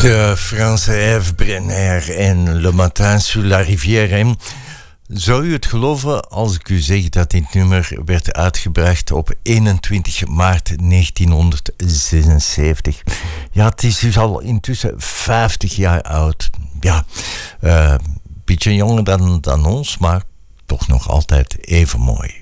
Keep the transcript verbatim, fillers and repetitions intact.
De Franse Ève Brenner en Le Matin sur la Rivière. Zou u het geloven als ik u zeg dat dit nummer werd uitgebracht op eenentwintig maart negentienhonderdzesenzeventig? Ja, het is dus al intussen vijftig jaar oud. Ja, een uh, beetje jonger dan, dan ons, maar toch nog altijd even mooi.